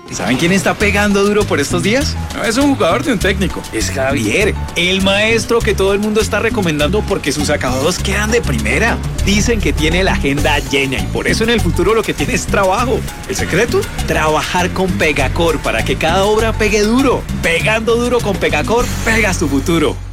¿Saben quién está pegando duro por estos días? No es un jugador de un técnico, es Javier, el maestro que todo el mundo está recomendando porque sus acabados quedan de primera. Dicen que tiene la agenda llena y por eso en el futuro lo que tiene es trabajo. ¿El secreto? Trabajar con Pegacor para que cada obra pegue duro. Pegando duro con Pegacor, pegas tu futuro.